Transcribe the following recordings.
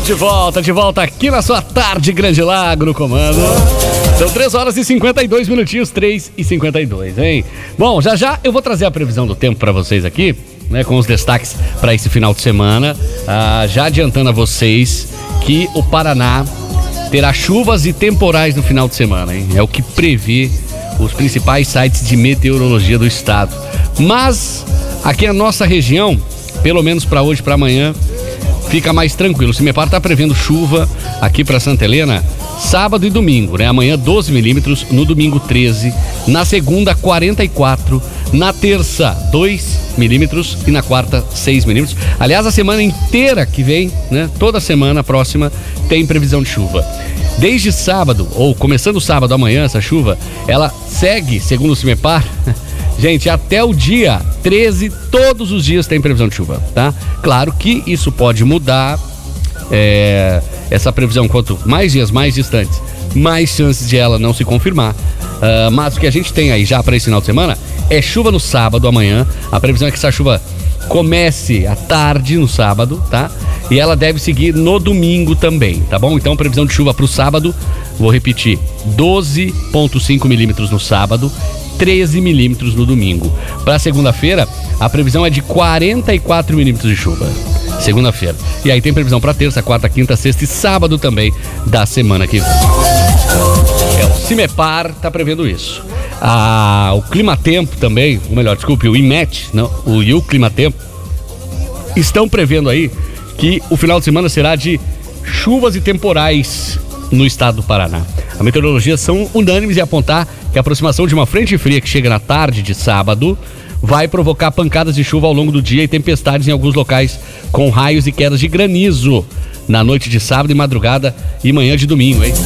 De volta aqui na sua tarde, Grande Lago, no comando. São 3 horas e 52 minutinhos, 3h52, hein? Bom, já eu vou trazer a previsão do tempo para vocês aqui, né, com os destaques para esse final de semana. Já adiantando a vocês que o Paraná terá chuvas e temporais no final de semana, hein? É o que prevê os principais sites de meteorologia do estado. Mas aqui na nossa região, pelo menos para hoje e para amanhã, fica mais tranquilo. O CIMEPAR está prevendo chuva aqui para Santa Helena sábado e domingo, né? Amanhã 12 milímetros, no domingo 13, na segunda 44, na terça 2 milímetros e na quarta 6 milímetros. Aliás, a semana inteira que vem, né? Toda semana próxima tem previsão de chuva. Desde sábado, ou começando sábado amanhã, essa chuva, ela segue, segundo o CIMEPAR, gente, até o dia 13, todos os dias tem previsão de chuva, tá? Claro que isso pode mudar, essa previsão, quanto mais dias mais distantes, mais chances de ela não se confirmar. Mas o que a gente tem aí já para esse final de semana é chuva no sábado, amanhã. A previsão é que essa chuva comece à tarde no sábado, tá? E ela deve seguir no domingo também, tá bom? Então, previsão de chuva para o sábado, vou repetir, 12,5 milímetros no sábado, 13 milímetros no domingo. Para segunda-feira, a previsão é de 44 milímetros de chuva. Segunda-feira. E aí tem previsão para terça, quarta, quinta, sexta e sábado também da semana que vem. O CIMEPAR tá prevendo isso. O Climatempo também, ou melhor, desculpe, o IMET, não, e o Climatempo estão prevendo aí que o final de semana será de chuvas e temporais no estado do Paraná. A meteorologia são unânimes em apontar que a aproximação de uma frente fria que chega na tarde de sábado vai provocar pancadas de chuva ao longo do dia e tempestades em alguns locais, com raios e quedas de granizo na noite de sábado e madrugada e manhã de domingo, hein?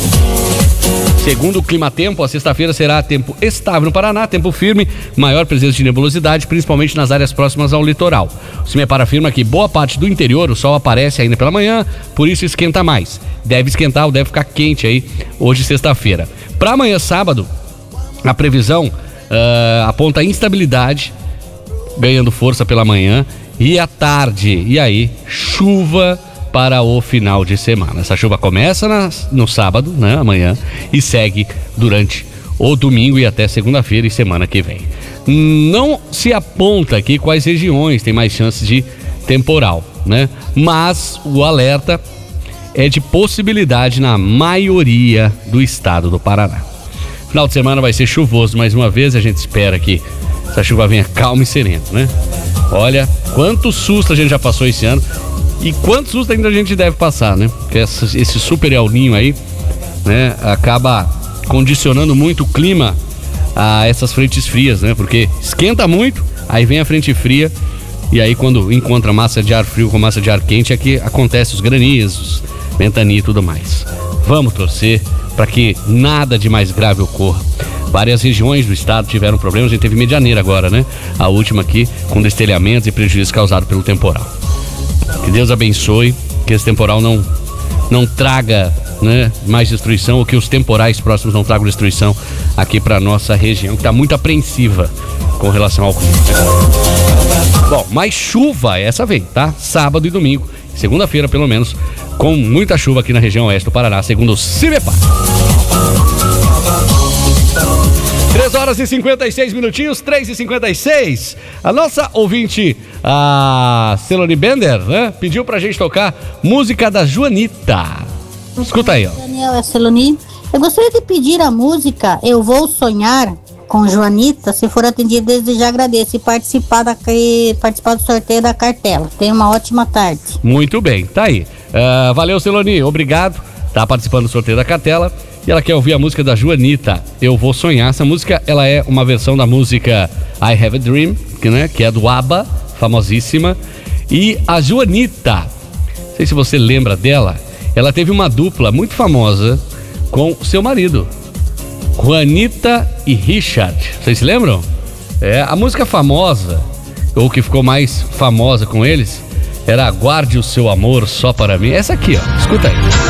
Segundo o Climatempo, a sexta-feira será tempo estável no Paraná, tempo firme, maior presença de nebulosidade, principalmente nas áreas próximas ao litoral. O CIMEPAR afirma que boa parte do interior o sol aparece ainda pela manhã, por isso esquenta mais. Deve esquentar ou deve ficar quente aí hoje, sexta-feira. Para amanhã, sábado, a previsão aponta instabilidade, ganhando força pela manhã e à tarde. E aí, chuva para o final de semana. Essa chuva começa no sábado, né, amanhã, e segue durante o domingo e até segunda-feira e semana que vem. Não se aponta aqui quais regiões tem mais chances de temporal, né? Mas o alerta é de possibilidade na maioria do estado do Paraná. Final de semana vai ser chuvoso mais uma vez, a gente espera que essa chuva venha calma e serena, né? Olha, quanto susto a gente já passou esse ano e quanto susto ainda a gente deve passar, né? Porque esse super El Niño aí, né, acaba condicionando muito o clima a essas frentes frias, né? Porque esquenta muito, aí vem a frente fria e aí quando encontra massa de ar frio com massa de ar quente é que acontece os granizos, ventania e tudo mais. Vamos torcer para que nada de mais grave ocorra. Várias regiões do estado tiveram problemas, a gente teve Medianeira agora, né? A última aqui, com destelhamentos e prejuízos causados pelo temporal. Que Deus abençoe, que esse temporal não traga, né, mais destruição, ou que os temporais próximos não tragam destruição aqui para nossa região, que está muito apreensiva com relação ao clima. Bom, mas chuva essa vem, tá? Sábado e domingo, segunda-feira pelo menos, com muita chuva aqui na região oeste do Paraná, segundo o CIMEPAR. 3 horas e 56 minutinhos, 3h56. A nossa ouvinte, a Celoni Bender, né, pediu pra gente tocar música da Joanita. Escuta aí, ó. Daniel, é Celoni. Eu gostaria de pedir a música Eu Vou Sonhar com Joanita. Se for atendido, desde já agradeço e participar do sorteio da cartela. Tenha uma ótima tarde. Muito bem, tá aí. Valeu, Celoni, obrigado. Tá participando do sorteio da cartela. E ela quer ouvir a música da Joanita, Eu Vou Sonhar. Essa música, ela é uma versão da música I Have a Dream, que é do ABBA, famosíssima. E a Joanita, não sei se você lembra dela, ela teve uma dupla muito famosa com o seu marido, Juanita e Richard. Vocês se lembram? A música famosa, ou que ficou mais famosa com eles, era Guarde o Seu Amor Só Para Mim. Essa aqui, ó, escuta aí.